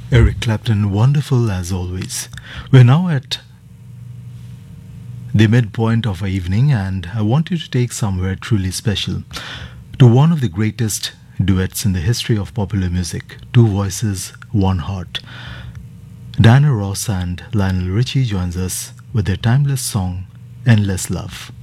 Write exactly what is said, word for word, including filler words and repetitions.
Eric Clapton, wonderful as always. We're now at the midpoint of our evening, and I want you to take somewhere truly special to one of the greatest duets in the history of popular music. Two voices, one heart. Diana Ross and Lionel Richie joins us with their timeless song, Endless Love.